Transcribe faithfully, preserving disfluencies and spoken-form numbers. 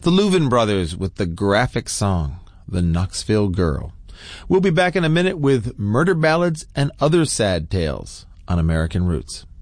The Louvin Brothers with the graphic song, The Knoxville Girl. We'll be back in a minute with murder ballads and other sad tales on American Roots.